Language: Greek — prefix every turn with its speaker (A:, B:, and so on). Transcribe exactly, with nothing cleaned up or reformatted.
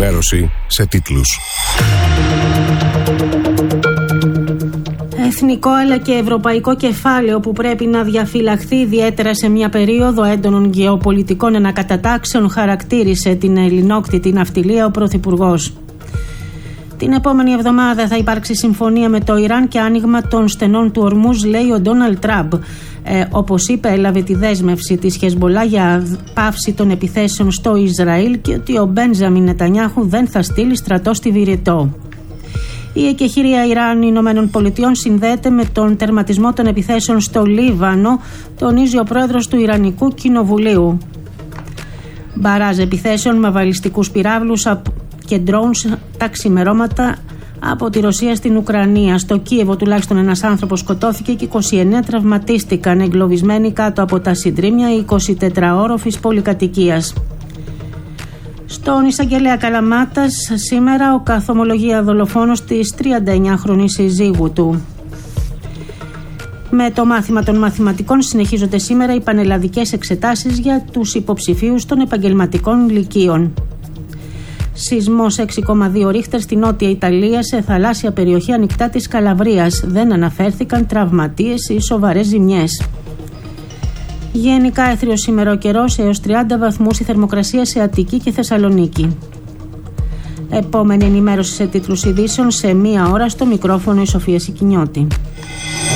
A: ενημέρωση σε τίτλους.
B: Εθνικό αλλά και ευρωπαϊκό κεφάλαιο που πρέπει να διαφυλαχθεί ιδιαίτερα σε μια περίοδο έντονων γεωπολιτικών ανακατατάξεων, χαρακτήρισε την ελληνόκτητη ναυτιλία ο Πρωθυπουργός. Την επόμενη εβδομάδα θα υπάρξει συμφωνία με το Ιράν και άνοιγμα των στενών του Ορμούζ, λέει ο Ντόναλντ Τραμπ. Ε, όπως είπε, έλαβε τη δέσμευση της Χεσμολάχ για πάυση των επιθέσεων στο Ισραήλ και ότι ο Μπέντζαμιν Νετανιάχου δεν θα στείλει στρατό στη Βηρητό. Η εκεχηρία Ιράν Ηνωμένων Πολιτειών συνδέεται με τον τερματισμό των επιθέσεων στο Λίβανο, τονίζει ο πρόεδρος του Ιρανικού Κοινοβουλίου. Μπαράζ επιθέσεων με βαλιστικούς πυράβλους και ντρόουνς τα ξημερώματα από τη Ρωσία στην Ουκρανία. Στο Κίεβο τουλάχιστον ένας άνθρωπος σκοτώθηκε και είκοσι εννέα τραυματίστηκαν, εγκλωβισμένοι κάτω από τα συντρίμμια εικοσιτετράωροφης πολυκατοικίας. Στον εισαγγελέα Καλαμάτας σήμερα ο καθομολογία δολοφόνος της τριανταεννιάχρονης συζύγου του. Με το μάθημα των μαθηματικών συνεχίζονται σήμερα οι πανελλαδικές εξετάσεις για τους υποψηφίους των επαγγελματικών λυκείων. Σεισμός έξι κόμμα δύο ρίχτερ στη Νότια Ιταλία, σε θαλάσσια περιοχή ανοιχτά της Καλαβρίας. Δεν αναφέρθηκαν τραυματίες ή σοβαρές ζημιές. Γενικά έθριος σήμερα ο καιρός, έως τριάντα βαθμούς η θερμοκρασία σε Αττική και Θεσσαλονίκη. Επόμενη ενημέρωση σε τίτλους ειδήσεων σε μία ώρα, στο μικρόφωνο η Σοφία Σικινιώτη.